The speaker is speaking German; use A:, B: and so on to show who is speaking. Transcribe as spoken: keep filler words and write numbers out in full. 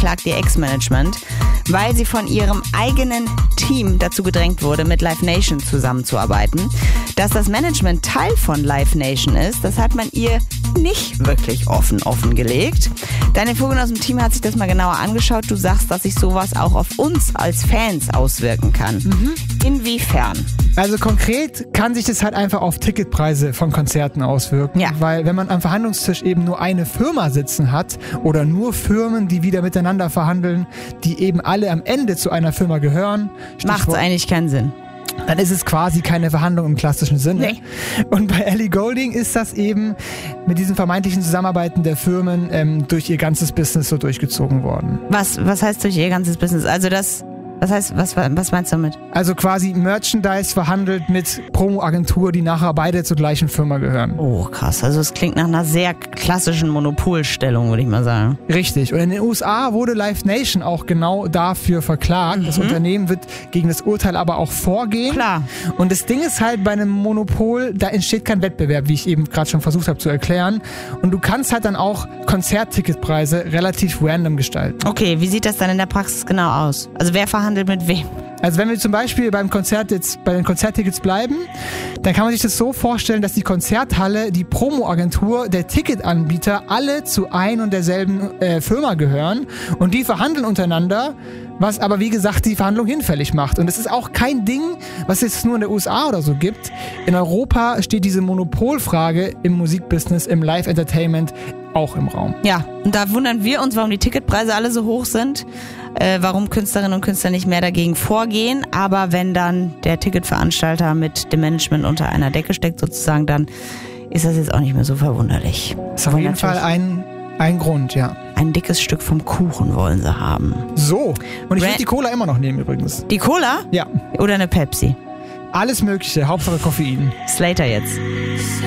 A: verklagt ihr Ex-Management, weil sie von ihrem eigenen Team dazu gedrängt wurde, mit Live Nation zusammenzuarbeiten. Dass das Management Teil von Live Nation ist, das hat man ihr nicht wirklich offen offengelegt. Deine Vogel aus dem Team hat sich das mal genauer angeschaut. Du sagst, dass sich sowas auch auf uns als Fans auswirken kann. Mhm. Inwiefern?
B: Also konkret kann sich das halt einfach auf Ticketpreise von Konzerten auswirken. Ja. Weil wenn man am Verhandlungstisch eben nur eine Firma sitzen hat oder nur Firmen, die wieder miteinander verhandeln, die eben alle am Ende zu einer Firma gehören.
A: Macht es eigentlich keinen Sinn.
B: Dann ist es quasi keine Verhandlung im klassischen Sinne. Nee. Und bei Ellie Goulding ist das eben mit diesen vermeintlichen Zusammenarbeiten der Firmen ähm, durch ihr ganzes Business so durchgezogen worden.
A: Was, was heißt durch ihr ganzes Business? Also das... Was heißt, was, was meinst du damit?
B: Also quasi Merchandise verhandelt mit Promo-Agentur, die nachher beide zur gleichen Firma gehören.
A: Oh, krass. Also es klingt nach einer sehr klassischen Monopolstellung, würde ich mal sagen.
B: Richtig. Und in den U S A wurde Live Nation auch genau dafür verklagt. Mhm. Das Unternehmen wird gegen das Urteil aber auch vorgehen.
A: Klar.
B: Und das Ding ist halt bei einem Monopol, da entsteht kein Wettbewerb, wie ich eben gerade schon versucht habe zu erklären. Und du kannst halt dann auch Konzertticketpreise relativ random gestalten.
A: Okay, wie sieht das dann in der Praxis genau aus? Also wer verhandelt mit wem?
B: Also wenn wir zum Beispiel beim Konzert jetzt bei den Konzerttickets bleiben, dann kann man sich das so vorstellen, dass die Konzerthalle, die Promoagentur, der Ticketanbieter alle zu ein und derselben äh, Firma gehören und die verhandeln untereinander, was aber wie gesagt die Verhandlung hinfällig macht. Und es ist auch kein Ding, was es nur in den U S A oder so gibt. In Europa steht diese Monopolfrage im Musikbusiness, im Live-Entertainment auch im Raum.
A: Ja, und da wundern wir uns, warum die Ticketpreise alle so hoch sind, äh, warum Künstlerinnen und Künstler nicht mehr dagegen vorgehen. Aber wenn dann der Ticketveranstalter mit dem Management unter einer Decke steckt sozusagen, dann ist das jetzt auch nicht mehr so verwunderlich.
B: Das ist auf jeden Fall ein, ein Grund, ja.
A: Ein dickes Stück vom Kuchen wollen sie haben.
B: So, und ich würde die Cola immer noch nehmen übrigens.
A: Die Cola?
B: Ja.
A: Oder eine Pepsi?
B: Alles Mögliche, Hauptsache Koffein.
A: Slater jetzt.